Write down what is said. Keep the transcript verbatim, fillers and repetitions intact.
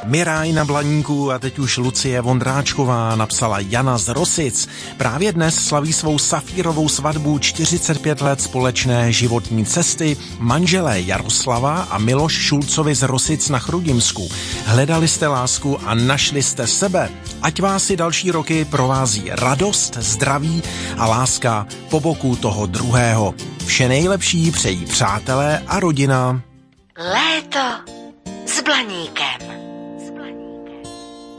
Miráj na Blaníku a teď už Lucie Vondráčková napsala Jana z Rosic. Právě dnes slaví svou safírovou svatbu čtyřicet pět let společné životní cesty manželé Jaroslava a Miloš Šulcovi z Rosic na Chrudimsku. Hledali jste lásku a našli jste sebe. Ať vás i další roky provází radost, zdraví a láska po boku toho druhého. Vše nejlepší přejí přátelé a rodina. Léto s Blaníkem.